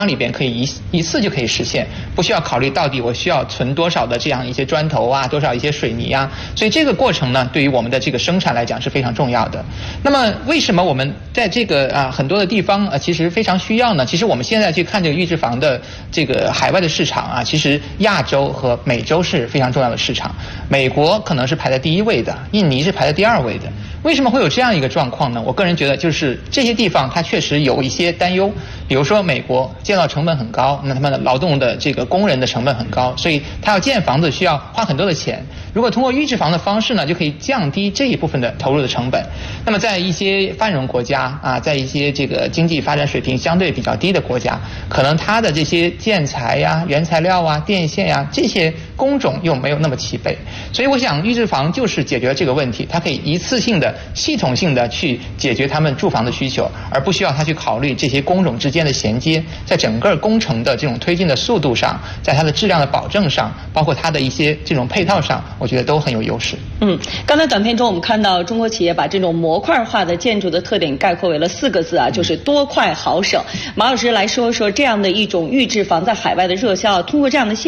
里边可以一次就可以实现，不需要考虑到底我需要存多少的这样一些砖头啊，多少一些水泥啊，所以这个过程呢，对于我们的这个生产来讲是非常重要的。那么为什么我们在这个很多的地方其实非常需要呢？其实我们现在去看这个预制房的这个海外的市场啊，其实亚洲和美洲是非常重要的市场，美国可能是排在第1位的，印尼是排在第2位的。为什么会有这样一个状况呢？我个人觉得就是这些地方它确实有一些担忧，比如说美国建造成本很高，那他们的劳动的这个工人的成本很高，所以他要建房子需要花很多的钱。如果通过预制房的方式呢，就可以降低这一部分的投入的成本。那么在一些繁荣国家啊，在一些这个经济发展水平相对比较低的国家，可能它的这些建材呀、原材料啊、电线呀这些工种又没有那么齐备，所以我想预制房就是解决这个问题，它可以一次性的、系统性的去解决他们住房的需求，而不需要他去考虑这些工种之间的衔接，在整个工程的这种推进的速度上，在它的质量的保证上，包括它的一些这种配套上，我觉得都很有优势。 刚才短片中我们看到中国企业把这种模块化的建筑的特点概括为了4个字啊，就是多快好省。马老师来说说这样的一种预制房在海外的热销，通过这样的